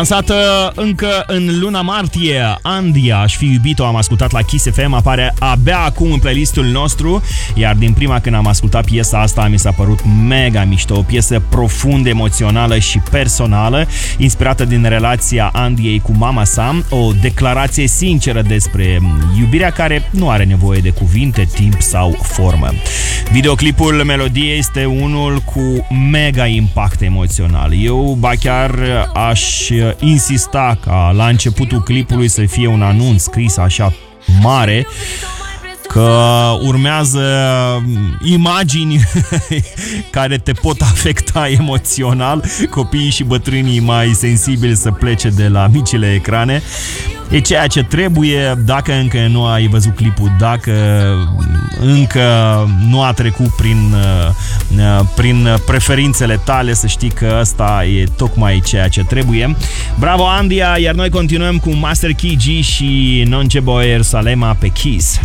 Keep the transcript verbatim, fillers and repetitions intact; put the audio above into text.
Lansată încă în luna martie, Andia, Aș fi iubit-o, am ascultat la Kiss F M, apare abia acum în playlistul nostru, iar din prima când am ascultat piesa asta mi s-a părut mega mișto, o piesă profund emoțională și personală, inspirată din relația Andiei cu mama sa, o declarație sinceră despre iubirea care nu are nevoie de cuvinte, timp sau formă. Videoclipul melodiei este unul cu mega impact emoțional. Eu, ba chiar, aș insista ca la începutul clipului să fie un anunț scris așa mare că urmează imagini care te pot afecta emoțional, copiii și bătrânii mai sensibili să plece de la micile ecrane. E ceea ce trebuie. Dacă încă nu ai văzut clipul, dacă încă nu a trecut prin, prin preferințele tale, să știi că asta e tocmai ceea ce trebuie. Bravo, Andia, iar noi continuăm cu Master Key G și Nonce Boyer Salema pe Kiss.